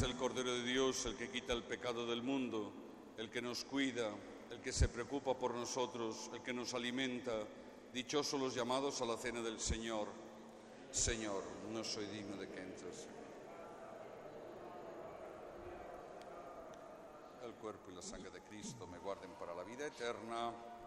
es el Cordero de Dios, el que quita el pecado del mundo, el que nos cuida, el que se preocupa por nosotros, el que nos alimenta. Dichosos los llamados a la cena del Señor. Señor, no soy digno de que entres. El cuerpo y la sangre de Cristo me guarden para la vida eterna.